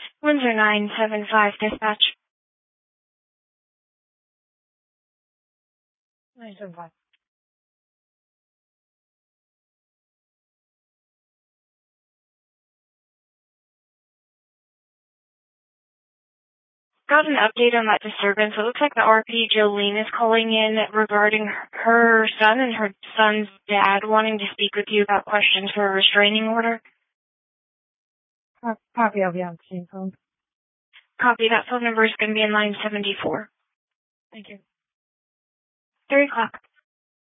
Windsor 975 dispatch. 975. Got an update on that disturbance. It looks like the RP Jolene is calling in regarding her son and her son's dad wanting to speak with you about questions for a restraining order. Copy, I'll be on the same phone. Copy. That phone number is going to be in line 74. Thank you. 3 o'clock.